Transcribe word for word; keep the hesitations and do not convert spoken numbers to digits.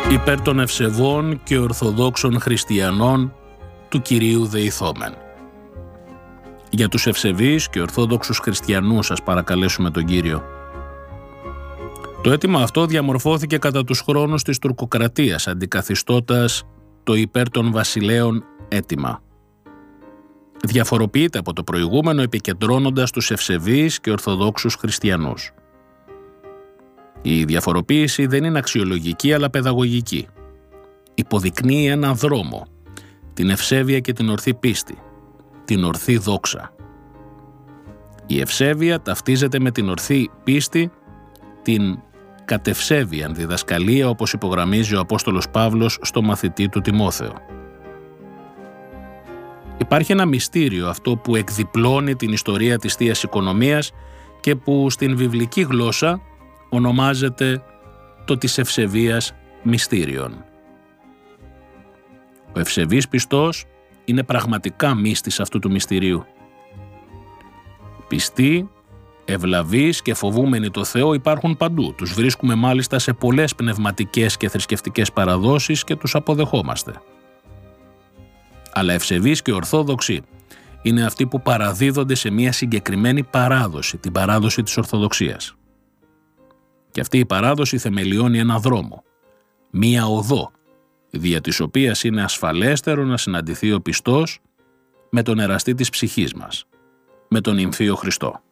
υπέρ των ευσεβών και ορθοδόξων χριστιανών του Κυρίου δεηθόμεν. Για τους ευσεβείς και ορθόδοξους χριστιανούς σας παρακαλέσουμε τον Κύριο. Το αίτημα αυτό διαμορφώθηκε κατά τους χρόνους της τουρκοκρατίας, αντικαθιστώντας το υπέρ των βασιλέων αίτημα. Διαφοροποιείται από το προηγούμενο επικεντρώνοντας τους ευσεβείς και ορθοδόξους χριστιανούς. Η διαφοροποίηση δεν είναι αξιολογική αλλά παιδαγωγική. Υποδεικνύει έναν δρόμο, την ευσέβεια και την ορθή πίστη, την ορθή δόξα. Η ευσέβεια ταυτίζεται με την ορθή πίστη, την κατευσέβεια διδασκαλία, όπως υπογραμμίζει ο Απόστολος Παύλος στο μαθητή του Τιμόθεο. Υπάρχει ένα μυστήριο, αυτό που εκδιπλώνει την ιστορία της Θείας Οικονομίας και που στην βιβλική γλώσσα ονομάζεται το της ευσεβίας μυστήριον. Ο ευσεβής πιστός είναι πραγματικά μύστης αυτού του μυστηρίου. Πιστοί, ευλαβείς και φοβούμενοι το Θεό υπάρχουν παντού. Τους βρίσκουμε μάλιστα σε πολλές πνευματικές και θρησκευτικές παραδόσεις και τους αποδεχόμαστε. Αλλά ευσεβείς και ορθόδοξοι είναι αυτοί που παραδίδονται σε μια συγκεκριμένη παράδοση, την παράδοση της Ορθοδοξίας. Και αυτή η παράδοση θεμελιώνει ένα δρόμο, μία οδό, δια της οποίας είναι ασφαλέστερο να συναντηθεί ο πιστός με τον εραστή της ψυχής μας, με τον νυμφίο Χριστό.